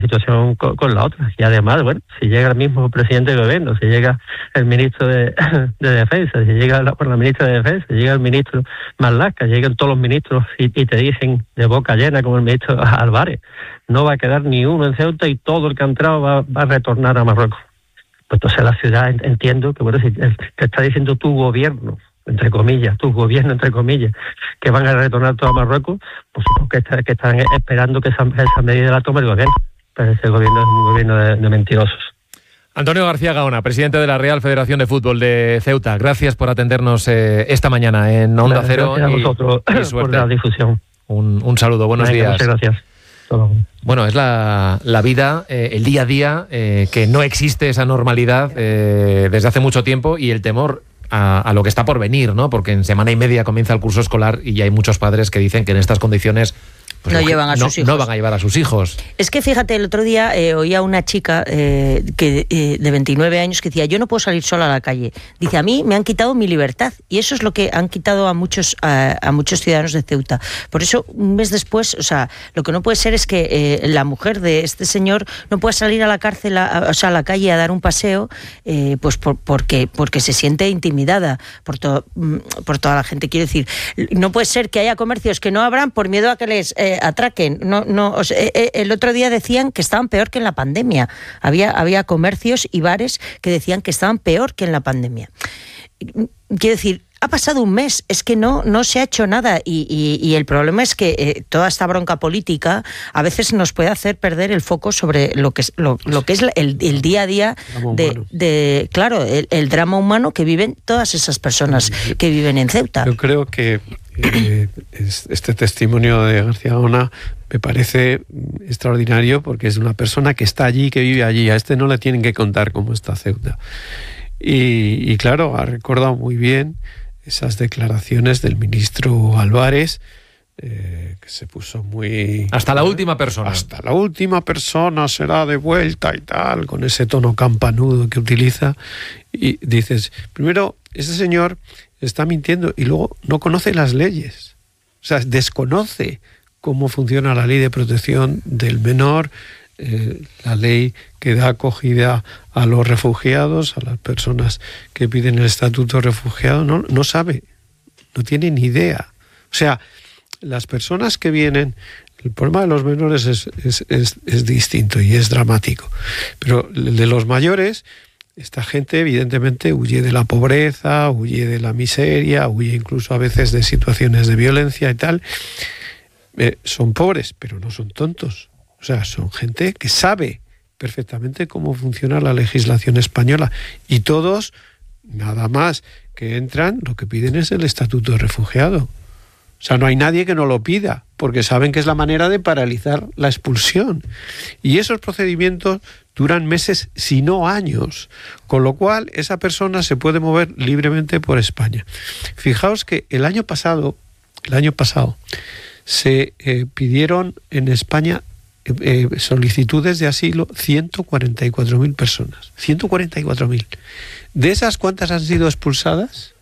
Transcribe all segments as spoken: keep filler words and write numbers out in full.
situación con, con la otra. Y además, bueno, si llega el mismo presidente del gobierno, si llega el ministro de, de Defensa, si llega la, la ministra de Defensa, si llega el ministro Marlaska, llegan todos los ministros y, y te dicen de boca llena, como el ministro Álvarez, no va a quedar ni uno en Ceuta y todo el que ha entrado va, va a retornar a Marruecos. Pues entonces la ciudad, entiendo que, bueno, si te está diciendo tu gobierno, entre comillas, tu gobierno, entre comillas, que van a retornar todo a Marruecos, pues supongo que, está, que están esperando que esa, esa medida la tome el gobierno. Pero ese gobierno es un gobierno de, de mentirosos. Antonio García Gaona, presidente de la Real Federación de Fútbol de Ceuta, gracias por atendernos eh, esta mañana en Onda Cero. Gracias a vosotros y, y suerte. Por la difusión. Un, un saludo, buenos Venga, días. Muchas gracias. Bueno, es la, la vida, eh, el día a día, eh, que no existe esa normalidad eh, desde hace mucho tiempo, y el temor a, a lo que está por venir, ¿no? Porque en semana y media comienza el curso escolar y ya hay muchos padres que dicen que en estas condiciones pues no llevan a no, sus hijos. No van a llevar a sus hijos. Es que fíjate, el otro día eh, oía a una chica eh, que, eh, de veintinueve años que decía, yo no puedo salir sola a la calle. Dice, a mí me han quitado mi libertad. Y eso es lo que han quitado a muchos a, a muchos ciudadanos de Ceuta. Por eso, un mes después, o sea, lo que no puede ser es que eh, la mujer de este señor no pueda salir a la cárcel, a, o sea, a la calle a dar un paseo, eh, pues por, porque, porque se siente intimidada por, to, por toda la gente. Quiero decir, no puede ser que haya comercios que no abran por miedo a que les... Eh, atraquen. No, no, o sea, el otro día decían que estaban peor que en la pandemia. Había, había comercios y bares que decían que estaban peor que en la pandemia. Quiero decir, ha pasado un mes, es que no, no se ha hecho nada y, y, y el problema es que eh, toda esta bronca política a veces nos puede hacer perder el foco sobre lo que es, lo, lo que es el, el día a día de, de claro, el, el drama humano que viven todas esas personas que viven en Ceuta. Yo creo que eh, este testimonio de García Gaona me parece extraordinario porque es una persona que está allí, que vive allí. A este no le tienen que contar cómo está Ceuta. Y, y claro, ha recordado muy bien esas declaraciones del ministro Álvarez, eh, que se puso muy... Hasta la última persona. Hasta la última persona será devuelta y tal, con ese tono campanudo que utiliza. Y dices, primero, ese señor está mintiendo y luego no conoce las leyes. O sea, desconoce cómo funciona la ley de protección del menor, eh, la ley que da acogida a los refugiados, a las personas que piden el estatuto de refugiado, no, no sabe, no tiene ni idea. O sea, las personas que vienen, el problema de los menores es, es, es, es distinto y es dramático, pero el de los mayores, esta gente evidentemente huye de la pobreza, huye de la miseria, huye incluso a veces de situaciones de violencia y tal. Eh, son pobres, pero no son tontos. O sea, son gente que sabe perfectamente cómo funciona la legislación española. Y todos, nada más que entran, lo que piden es el estatuto de refugiado. O sea, no hay nadie que no lo pida, porque saben que es la manera de paralizar la expulsión. Y esos procedimientos duran meses, si no años. Con lo cual, esa persona se puede mover libremente por España. Fijaos que el año pasado, el año pasado, se eh, pidieron en España eh, solicitudes de asilo ciento cuarenta y cuatro mil personas. ciento cuarenta y cuatro mil. ¿De esas cuántas han sido expulsadas?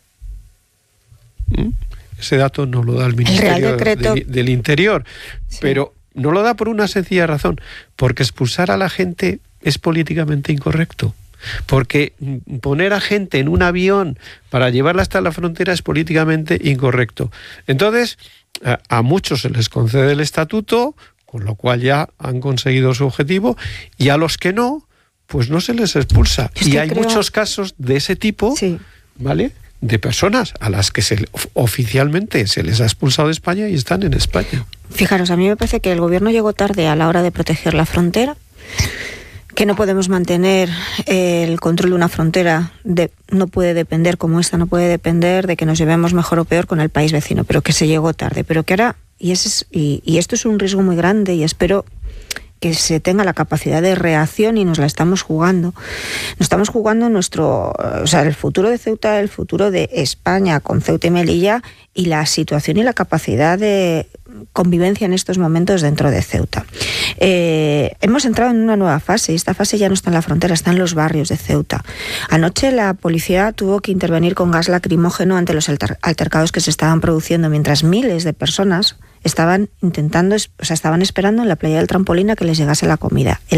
¿Mm? Ese dato no lo da el Ministerio Decreto... de, del Interior, sí. Pero no lo da por una sencilla razón, porque expulsar a la gente es políticamente incorrecto. Porque poner a gente en un avión para llevarla hasta la frontera es políticamente incorrecto. Entonces, a, a muchos se les concede el estatuto, con lo cual ya han conseguido su objetivo, y a los que no, pues no se les expulsa. Y hay creo... muchos casos de ese tipo, sí. ¿Vale?, de personas a las que se, oficialmente se les ha expulsado de España y están en España. Fijaros, a mí me parece que el gobierno llegó tarde a la hora de proteger la frontera, que no podemos mantener el control de una frontera, de, no puede depender como esta, no puede depender de que nos llevemos mejor o peor con el país vecino, pero que se llegó tarde, pero que ahora, y, ese es, y, y esto es un riesgo muy grande y espero que se tenga la capacidad de reacción y nos la estamos jugando. Nos estamos jugando nuestro, o sea, el futuro de Ceuta, el futuro de España con Ceuta y Melilla y la situación y la capacidad de, convivencia en estos momentos dentro de Ceuta. Eh, hemos entrado en una nueva fase y esta fase ya no está en la frontera, está en los barrios de Ceuta. Anoche la policía tuvo que intervenir con gas lacrimógeno ante los alter- altercados que se estaban produciendo, mientras miles de personas estaban intentando, o sea, estaban esperando en la playa del Trampolín a que les llegase la comida. El